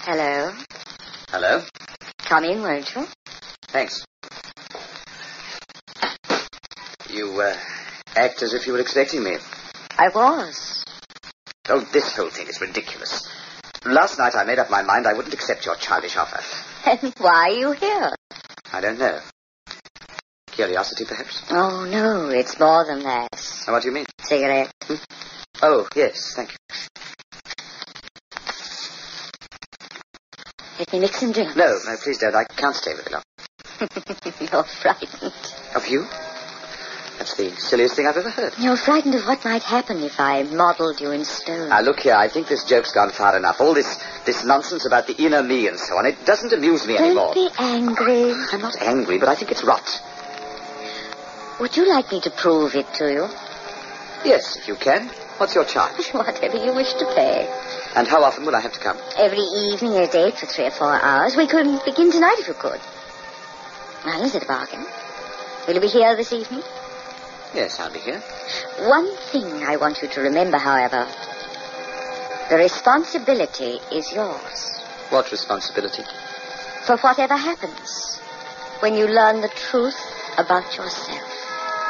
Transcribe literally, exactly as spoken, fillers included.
Hello. Hello? Come in, won't you? Thanks. You, uh, act as if you were expecting me. I was. Oh, this whole thing is ridiculous. Last night I made up my mind I wouldn't accept your childish offer. And why are you here? I don't know. Curiosity, perhaps? Oh, no, it's more than that. Oh, what do you mean? Cigarette. Hmm? Oh, yes, thank you. Let me mix some drinks. No, no, please don't. I can't stay very long. You're frightened. Of you? That's the silliest thing I've ever heard. You're frightened of what might happen if I modeled you in stone. Now, look here, I think this joke's gone far enough. All this this nonsense about the inner me and so on, it doesn't amuse me Don't anymore. be angry. I'm not angry, but I think it's rot. Would you like me to prove it to you? Yes, if you can. What's your charge? Whatever you wish to pay. And how often will I have to come? Every evening a date for three or four hours. We could begin tonight if you could. Now, is it a bargain? Will you be here this evening? Yes, I'll be here. One thing I want you to remember, however. The responsibility is yours. What responsibility? For whatever happens when you learn the truth about yourself.